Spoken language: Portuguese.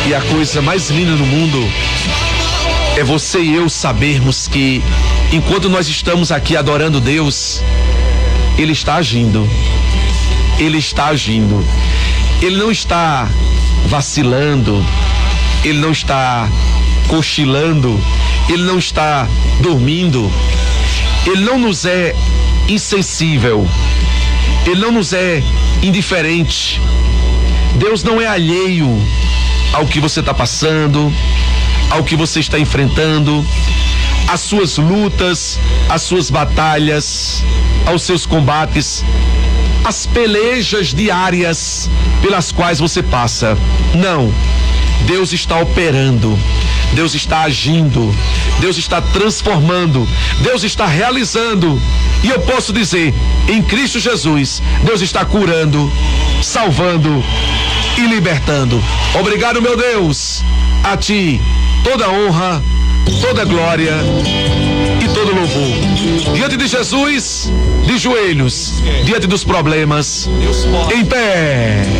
E a coisa mais linda no mundo é você e eu sabermos que enquanto nós estamos aqui adorando Deus, Ele está agindo. Ele está agindo. Ele não está vacilando. Ele não está cochilando. Ele não está dormindo. Ele não nos é insensível. Ele não nos é indiferente. Deus não é alheio ao que você está passando, ao que você está enfrentando, às suas lutas, às suas batalhas, aos seus combates, às pelejas diárias pelas quais você passa. Não. Deus está operando, Deus está agindo, Deus está transformando, Deus está realizando. E eu posso dizer, em Cristo Jesus, Deus está curando, salvando e libertando. Obrigado, meu Deus. A Ti toda honra, toda glória e todo louvor. Diante de Jesus, de joelhos, diante dos problemas, em pé.